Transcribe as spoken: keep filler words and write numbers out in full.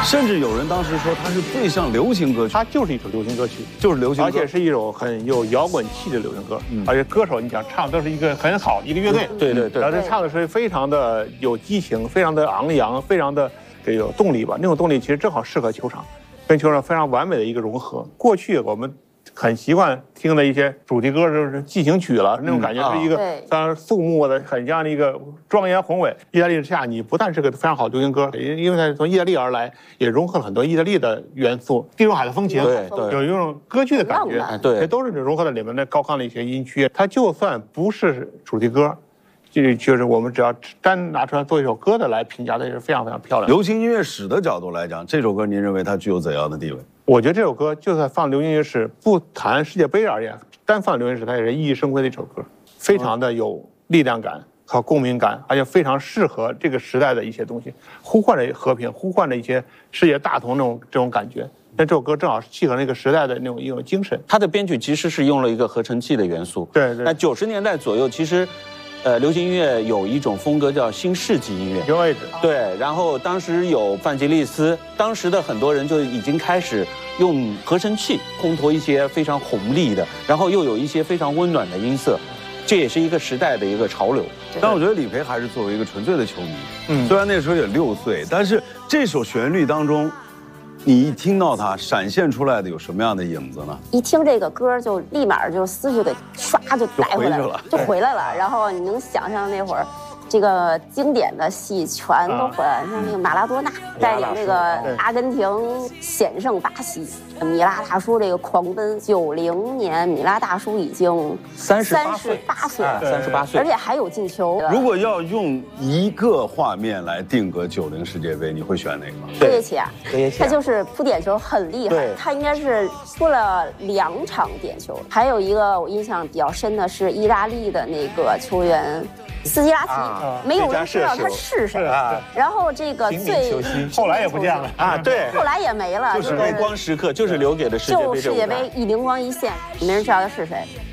甚至有人当时说它是最像流行歌曲， 它就是一首流行歌曲， 就是流行歌， 而且是一首很有摇滚气的流行歌。嗯，而且歌手你想唱都是一个很好一个乐队， 对对对， 然后这唱的是非常的有激情，非常的昂扬，非常的这有动力吧。那种动力其实正好适合球场，跟球场非常完美的一个融合。过去我们很习惯听的一些主题歌就是进行曲了，那种感觉是一个非常肃穆的、很像一个庄严宏伟。意大利之夏，你不但是个非常好的流行歌，因为它从意大利而来，也融合了很多意大利的元素，地中海的风情， 对对， 有一种歌剧的感觉， 对， 这都是融合在里面的高亢的一些音区。它就算不是主题歌，就就是我们只要单拿出来做一首歌的来评价，它也是非常非常漂亮。 流行音乐史的角度来讲，这首歌您认为它具有怎样的地位？ 我觉得这首歌就算放流行音乐史，不谈世界杯而言，单放流行史，它也是熠熠生辉的一首歌，非常的有力量感和共鸣感，而且非常适合这个时代的一些东西，呼唤着和平，呼唤着一些世界大同那种这种感觉。那这首歌正好是契合那个时代的那种一种精神。 它的编曲其实是用了一个合成器的元素。 对对。 那九十年代左右，其实。呃，流行音乐有一种风格叫新世纪音乐， 有位置。 对，然后当时有范吉利斯，当时的很多人就已经开始用合成器烘托一些非常宏丽的，然后又有一些非常温暖的音色，这也是一个时代的一个潮流。 但我觉得李培还是作为一个纯粹的球迷，嗯，虽然那时候也六岁，但是这首旋律当中，你一听到它闪现出来的有什么样的影子呢？ 一听这个歌就立马就思绪给唰就带回来了，就回来了。然后你能想象那会儿，这个经典的戏全都回来了，像那个马拉多纳带领这个阿根廷险胜巴西，米拉大叔这个狂奔。九零年米拉大叔已经三十三十八岁了， 三十八岁， 而且还有进球。 如果要用一个画面来定格九零世界杯，你会选哪个？ 戈耶齐亚，他就是扑点球很厉害，他应该是出了两场点球。还有一个我印象比较深的是意大利的那个球员斯基拉奇，啊、没有人知道他是谁。啊、然后这个最后来也不见了啊，对， 后来也没了， 就是高光时刻，就是留给了世界杯。 就世界杯一灵光一现，没人知道他是谁。